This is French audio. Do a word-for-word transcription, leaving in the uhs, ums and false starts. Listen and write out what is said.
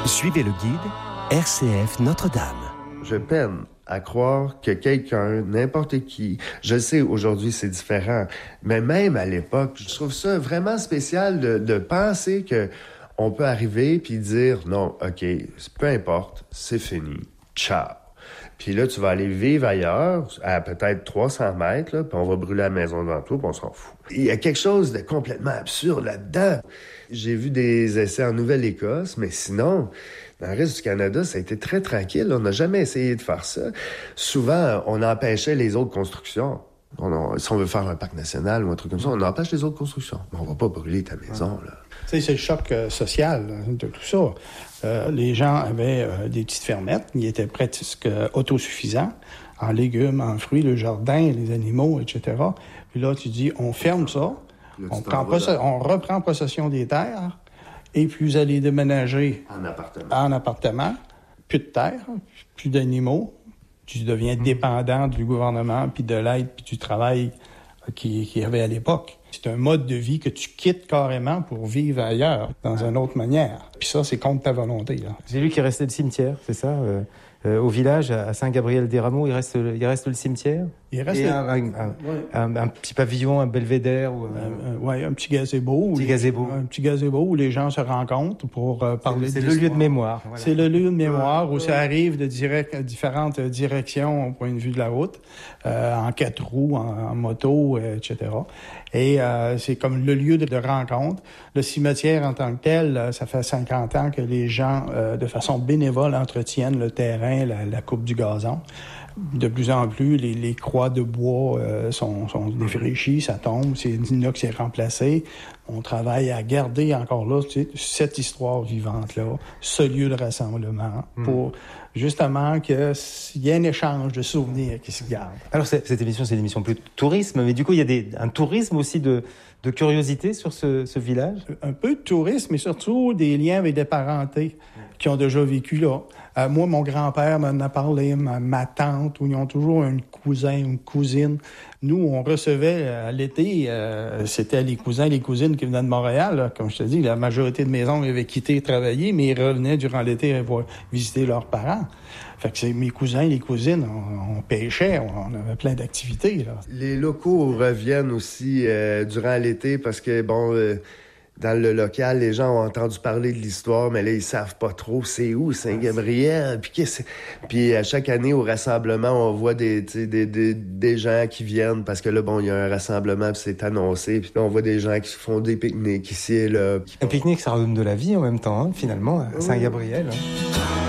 Suivez le guide R C F Notre-Dame. Je peine à croire que quelqu'un, n'importe qui, je sais aujourd'hui c'est différent, mais même à l'époque, je trouve ça vraiment spécial de, de penser que on peut arriver puis dire non, ok, peu importe, c'est fini, ciao. Puis là, tu vas aller vivre ailleurs, à peut-être trois cents mètres, là, puis on va brûler la maison devant toi, puis on s'en fout. Il y a quelque chose de complètement absurde là-dedans. J'ai vu des essais en Nouvelle-Écosse, mais sinon, dans le reste du Canada, ça a été très tranquille. On n'a jamais essayé de faire ça. Souvent, on empêchait les autres constructions. On a, si on veut faire un parc national ou un truc comme ça, on empêche les autres constructions. Mais on va pas brûler ta maison, là. Tu sais, c'est le choc euh, social de tout ça. Euh, les gens avaient euh, des petites fermettes. Ils étaient presque euh, autosuffisants en légumes, en fruits, le jardin, les animaux, et cetera. Puis là, tu dis, on ferme ça, là, on, prend poss- on reprend possession des terres, et puis vous allez déménager en appartement. En appartement. Plus de terre, plus d'animaux. Tu deviens mmh. dépendant du gouvernement, puis de l'aide, puis du travail qu'il qui y avait à l'époque. C'est un mode de vie que tu quittes carrément pour vivre ailleurs, dans une autre manière. Puis ça, c'est contre ta volonté, là. J'ai lu qu'il restait le cimetière, c'est ça euh, euh, au village, à Saint-Gabriel-des-Rameaux, il reste, il reste le cimetière. Il reste et le... un, un, un, ouais. un, un petit pavillon, un belvédère. Ou, euh... euh, oui, un petit gazebo. Un petit gazebo. Les, un petit gazebo où les gens se rencontrent pour euh, parler c'est, de c'est le lieu de mémoire. Voilà. C'est le lieu de mémoire où ça arrive de direct, différentes directions au point de vue de la route, euh, en quatre roues, en, en moto, euh, et cetera. Et euh, c'est comme le lieu de, de rencontre. Le cimetière en tant que tel, ça fait cinquante ans que les gens, euh, de façon bénévole, entretiennent le terrain, la, la coupe du gazon. De plus en plus, les, les croix de bois euh, sont, sont défraîchies, ça tombe, c'est l'inox est remplacé. On travaille à garder encore là, tu sais, cette histoire vivante-là, ce lieu de rassemblement, mmh. pour justement qu'il y ait un échange de souvenirs qui se garde. Alors cette émission, c'est une émission plus de tourisme, mais du coup, il y a des, un tourisme aussi de, de curiosité sur ce, ce village? Un peu de tourisme, mais surtout des liens avec des parentés qui ont déjà vécu là. Euh, moi, mon grand-père m'en a parlé, ma, ma tante, où ils ont toujours un cousin, une cousine. Nous, on recevait à l'été, euh, c'était les cousins, les cousines qui venaient de Montréal. Là. Comme je te dis, la majorité de mes oncles avaient quitté travailler, mais ils revenaient durant l'été voir visiter leurs parents. Fait que c'est mes cousins, les cousines, on, on pêchait, on, on avait plein d'activités, là. Les locaux reviennent aussi euh, durant l'été parce que, bon... Euh... Dans le local, les gens ont entendu parler de l'histoire, mais là, ils savent pas trop c'est où, Saint-Gabriel. Puis, qu'est-ce... Puis à chaque année, au rassemblement, on voit des, des, des, des gens qui viennent parce que là, bon, il y a un rassemblement, puis c'est annoncé. Puis là, on voit des gens qui font des pique-niques ici et là. Un pique-nique, ça redonne de la vie en même temps, hein, finalement, à Saint-Gabriel. Hein.